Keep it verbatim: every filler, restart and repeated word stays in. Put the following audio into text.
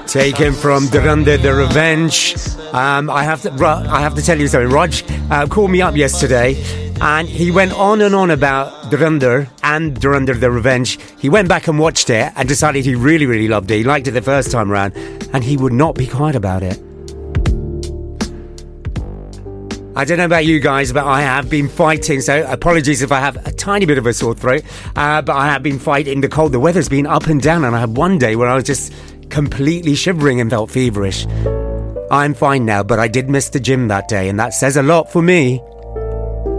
Taken from Dhurandhar The Revenge. Um, I have to, I have to tell you something. Raj uh, called me up yesterday, and he went on and on about Dhurandhar and Dhurandhar The Revenge. He went back and watched it and decided he really, really loved it. He liked it the first time around, and he would not be quiet about it. I don't know about you guys, but I have been fighting, so apologies if I have a tiny bit of a sore throat, uh, but I have been fighting the cold. The weather's been up and down, and I had one day where I was just completely shivering and felt feverish. I'm fine now, but I did miss the gym that day, and that says a lot for me.